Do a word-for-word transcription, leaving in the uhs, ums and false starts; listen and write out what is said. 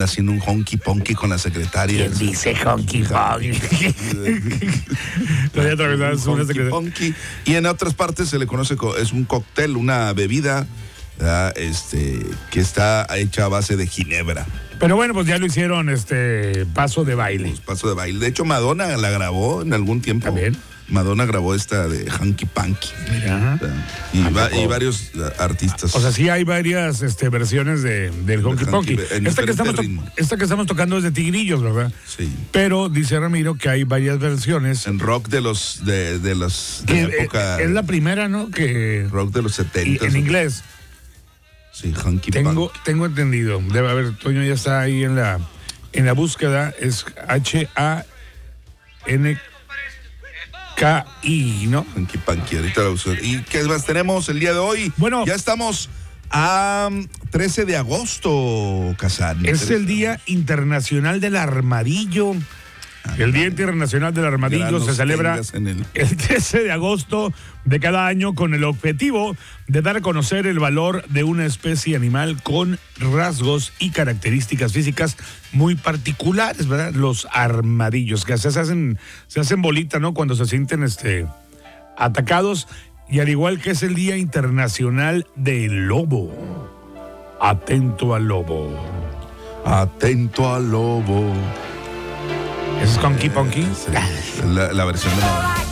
haciendo un honky ponky con la secretaria. ¿Quién dice honky ponky? Todavía atravesada una secretaria. Honky. Y en otras partes se le conoce, es un cóctel, una bebida, ¿verdad? Este, que está hecha a base de ginebra. Pero bueno, pues ya lo hicieron, este, paso de baile. Pues paso de baile. De hecho, Madonna la grabó en algún tiempo. También. Madonna grabó esta de Hanky Panky. Mira. Y, va, y varios artistas. O sea, sí hay varias este, versiones de, del Honky Ponky. Esta que, estamos to- esta que estamos tocando es de Tigrillos, ¿verdad? Sí. Pero dice Ramiro que hay varias versiones. En rock de los de, de los de que, la época. Es la primera, ¿no? Que rock de los setenta. En inglés. Sí, Hanky tengo, Panky. Tengo entendido. Debe haber, Toño ya está ahí en la, en la búsqueda. Es H A N K I, ¿no? Hanky Panky, ahorita la uso. ¿Y qué más tenemos el día de hoy? Bueno, ya estamos a trece de agosto, Kazan. Es el Día Internacional del Armadillo. Ah, el Día Internacional del Armadillo se celebra el... el trece de agosto de cada año con el objetivo de dar a conocer el valor de una especie animal con rasgos y características físicas muy particulares, ¿verdad? Los armadillos, que se hacen, se hacen bolita, ¿no? Cuando se sienten este, atacados. Y al igual que es el Día Internacional del Lobo. Atento al lobo. Atento al lobo. ¿Es Honky Ponky? Sí, la, la versión de la...